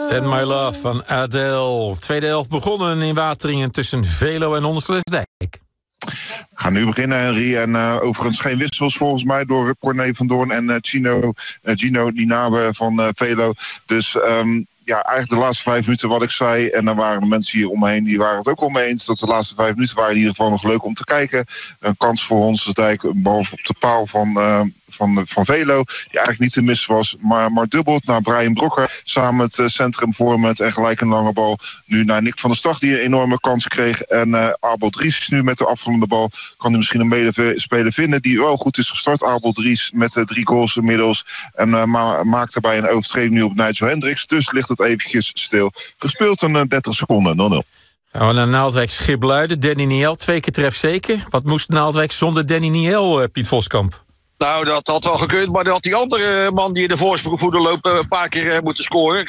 Send My Love van Adele. Tweede helft begonnen in Wateringen tussen Velo en Onderslesdijk. We gaan nu beginnen, Henry. En overigens geen wissels volgens mij door Corné van Doorn en Gino Dinabe van Velo. Dus eigenlijk de laatste 5 minuten wat ik zei. En dan waren de mensen hier om me heen, die waren het ook al mee eens. Dat de laatste 5 minuten waren in ieder geval nog leuk om te kijken. Een kans voor Onderslesdijk, een bal op de paal van Velo, die eigenlijk niet te missen was. Maar dubbelt naar Brian Brokker. Samen het centrum vormend en gelijk een lange bal. Nu naar Nick van der Stag, die een enorme kans kreeg. En Abel Dries is nu met de afvallende bal. Kan hij misschien een medespeler vinden die wel goed is gestart. Abel Dries met 3 goals inmiddels. En maakt daarbij een overtreding nu op Nigel Hendricks. Dus ligt het eventjes stil. Gespeeld een 30 seconden, 0-0. Gaan we naar Naaldwijk Schipluiden. Danny Niel, 2 keer trefzeker. Wat moest Naaldwijk zonder Danny Niel, Piet Voskamp? Nou, dat had wel gekund, maar dat had die andere man die in de voorsprong loopt een paar keer moeten scoren.